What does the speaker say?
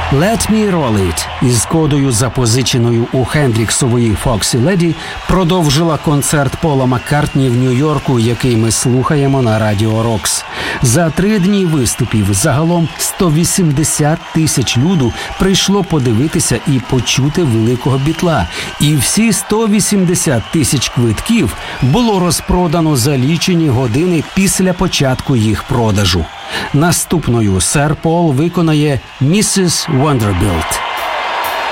«Let Me Roll It» із кодою, запозиченою у Хендріксової «Foxy Lady», продовжила концерт Пола Маккартні в Нью-Йорку, який ми слухаємо на Радіо Рокс. За 3 дні виступів загалом 180 тисяч люду прийшло подивитися і почути великого Бітла. І всі 180 тисяч квитків було розпродано за лічені години після початку їх продажу. Наступною сер Пол виконає «Mrs. Vanderbilt».